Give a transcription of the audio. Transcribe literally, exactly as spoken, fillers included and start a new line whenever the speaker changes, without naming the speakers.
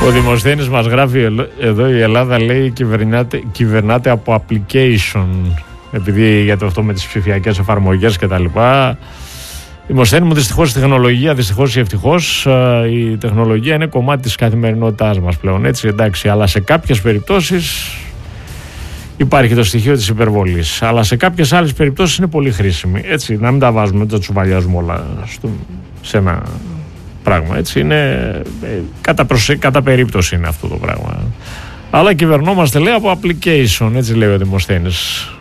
Ο Δημοσθένης μας γράφει εδώ, η Ελλάδα λέει κυβερνάται, κυβερνάται από application, επειδή για το αυτό με τις ψηφιακές εφαρμογές και τα λοιπά. Δημοσθένη μου, δυστυχώς η τεχνολογία, δυστυχώς ή ευτυχώς, η τεχνολογία είναι κομμάτι της καθημερινότητάς μας πλέον, έτσι, εντάξει, αλλά σε κάποιες περιπτώσεις υπάρχει το στοιχείο της υπερβολής, αλλά σε κάποιες άλλες περιπτώσεις είναι πολύ χρήσιμη, έτσι, να μην τα βάζουμε, δεν τα τσουβαλιάζουμε όλα στο, σε ένα πράγμα, έτσι, είναι ε, κατά, προσε, κατά περίπτωση είναι αυτό το πράγμα. Αλλά κυβερνόμαστε, λέει, από application, έτσι λέει ο Δημοσθένης.